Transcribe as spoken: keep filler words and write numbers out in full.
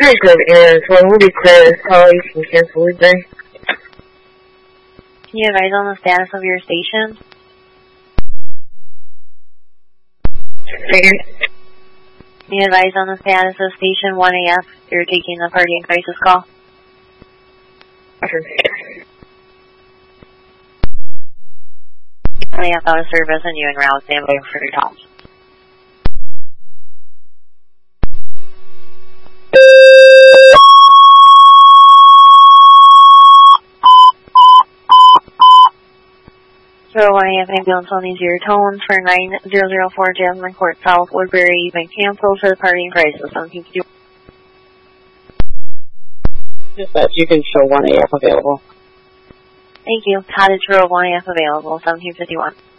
Hi, good. And so we'll be clear this call. You can cancel it then. Can you advise on the status of your station? Second. Can you advise on the status of station one A F? You're taking the parking crisis call. one A F out of service and you en route. Stand by for your call. zero one A F ambulance on these zero tones for nine zero zero four Jasmine Court South, Woodbury. You've been canceled for the parking crisis. Something to do. Just that you can show one A F available. Thank you. Cottage Road one A F available. seventeen fifty-one.